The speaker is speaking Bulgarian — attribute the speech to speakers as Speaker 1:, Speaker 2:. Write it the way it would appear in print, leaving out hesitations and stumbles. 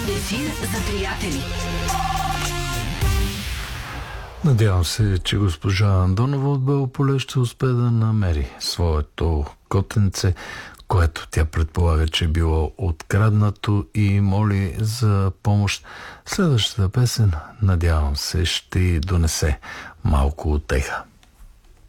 Speaker 1: Ефир за приятели.
Speaker 2: Надявам се, че госпожа Андонова от Бело поле ще успее да намери своето котенце, което тя предполага, че е било откраднато и моли за помощ. Следващата песен, надявам се, ще й донесе малко утеха.